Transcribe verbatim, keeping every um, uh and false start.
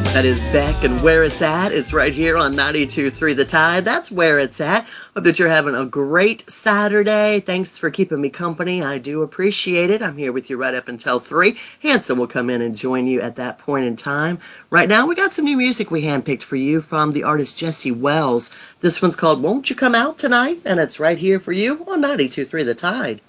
That is Beck and Where It's At. It's right here on ninety-two point three The Tide. That's where it's at. Hope that you're having a great Saturday. Thanks for keeping me company. I do appreciate it. I'm here with you right up until three. Hanson will come in and join you at that point in time. Right now, we got some new music we handpicked for you from the artist Jesse Wells. This one's called Won't You Come Out Tonight? And it's right here for you on ninety-two point three The Tide.